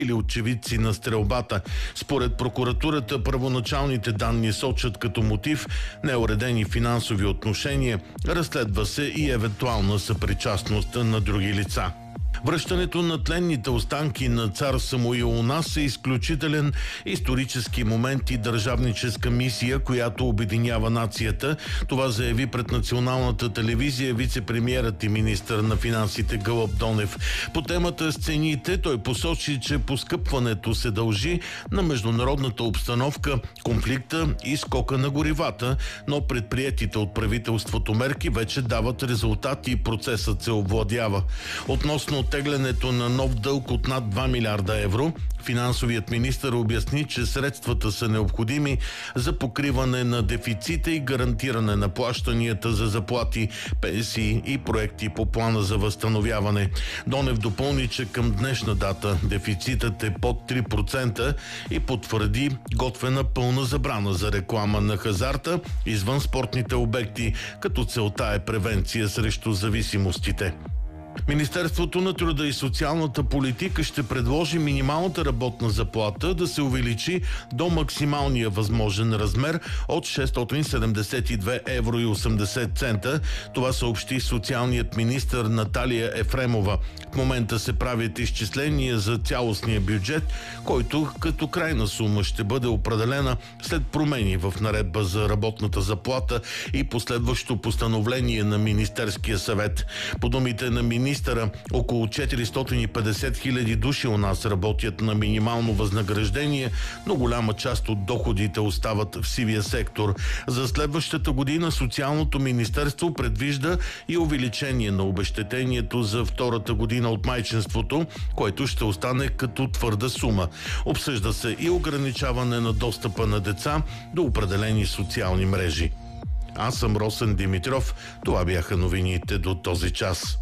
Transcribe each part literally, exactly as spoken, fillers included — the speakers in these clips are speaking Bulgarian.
или очевидци на стрелбата. Според прокуратурата, първоначалните данни сочат като мотив неуредени финансови отношения. Разследва се и евентуална съпричастност на други лица. Връщането на тленните останки на цар Самуил у нас е изключителен исторически момент и държавническа мисия, която обединява нацията. Това заяви пред националната телевизия вице-премиерът и министър на финансите Гълъб Донев. По темата с цените той посочи, че поскъпването се дължи на международната обстановка, конфликта и скока на горивата, но предприетите от правителството мерки вече дават резултати и процесът се овладява. Относно оттеглянето на нов дълг от над два милиарда евро, финансовият министър обясни, че средствата са необходими за покриване на дефицита и гарантиране на плащанията за заплати, пенсии и проекти по плана за възстановяване. Донев допълни, че към днешна дата дефицитът е под три процента и потвърди готвена пълна забрана за реклама на хазарта извън спортните обекти, като целта е превенция срещу зависимостите. Министерството на труда и социалната политика ще предложи минималната работна заплата да се увеличи до максималния възможен размер от шестстотин седемдесет и две евро и осемдесет цента. Това съобщи социалният министър Наталия Ефремова. В момента се правят изчисления за цялостния бюджет, който като крайна сума ще бъде определена след промени в наредба за работната заплата и последващо постановление на Министерския съвет. По думите на министъра, около четиристотин и петдесет хиляди души у нас работят на минимално възнаграждение, но голяма част от доходите остават в сивия сектор. За следващата година Социалното министерство предвижда и увеличение на обезщетението за втората година от майчинството, което ще остане като твърда сума. Обсъжда се и ограничаване на достъпа на деца до определени социални мрежи. Аз съм Росен Димитров. Това бяха новините до този час.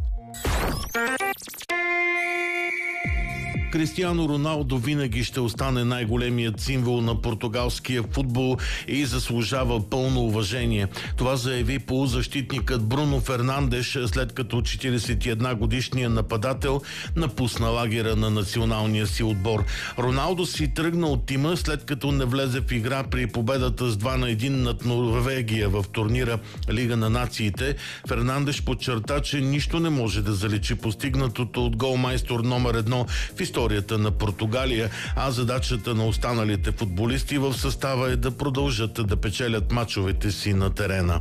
Кристиано Роналдо винаги ще остане най-големият символ на португалския футбол и заслужава пълно уважение. Това заяви полузащитникът Бруно Фернандеш, след като четиридесет и една годишният нападател напусна лагера на националния си отбор. Роналдо си тръгна от тима, след като не влезе в игра при победата с два на един над Норвегия в турнира Лига на нациите. Фернандеш подчерта, че нищо не може да заличи постигнатото от голмайстор номер едно в историята на Португалия, а задачата на останалите футболисти в състава е да продължат да печелят мачовете си на терена.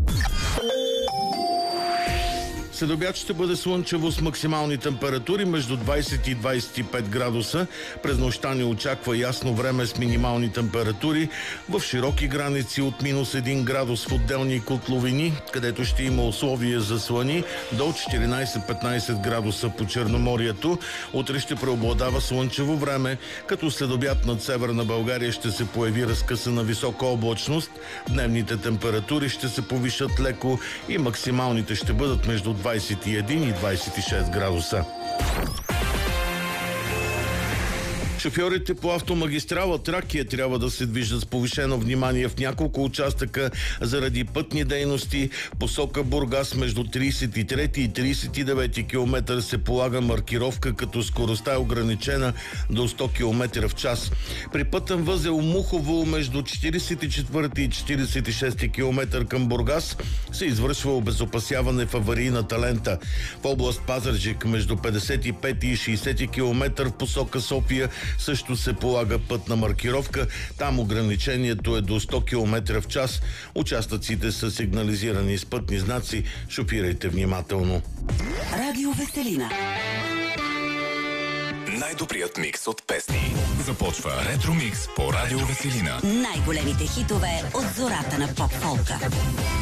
Следобед ще бъде слънчево с максимални температури между двадесет и двадесет и пет градуса. През нощта ни очаква ясно време с минимални температури в широки граници от минус един градус в отделни котловини, където ще има условия за слани до четиринадесет-петнадесет градуса по Черноморието. Утре ще преобладава слънчево време, като следобед над северна България ще се появи разкъсана висока облачност. Дневните температури ще се повишат леко и максималните ще бъдат между двадесет и един и двадесет и шест градуса. Шофьорите по автомагистрала Тракия трябва да се движат с повишено внимание в няколко участъка заради пътни дейности. Посока Бургас между тридесет и трети и тридесет и девети километър се полага маркировка, като скоростта е ограничена до сто километра в час. При пътен възел Мухово между четиридесет и четвърти и четиридесет и шести километър към Бургас се извършва обезопасяване в аварийната лента. В област Пазарджик между петдесет и пети и шейсети километър в посока София също се полага пътна маркировка. Там ограничението е до сто километра в час. Участъците са сигнализирани с пътни знаци. Шофирайте внимателно. Радио Веселина. Най-добрият микс от песни. Започва Ретро Микс по Радио Веселина. Най-големите хитове от зората на поп-фолка.